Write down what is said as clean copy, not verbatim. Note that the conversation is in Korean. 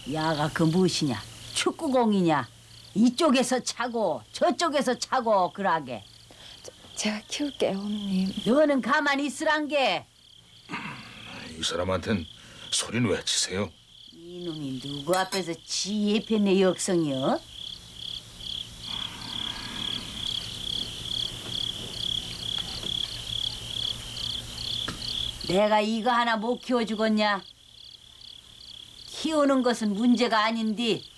야가 그 무엇이냐? 축구공이냐? 이쪽에서 차고 저쪽에서 차고 그러게. 제가 키울게요, 어머님. 너는 가만히 있으란 게. 이 사람한텐 소리는 왜 치세요? 이놈이 누구 앞에서 지 예편의 역성이여? 내가 이거 하나 못 키워주겠냐? 키우는 것은 문제가 아닌데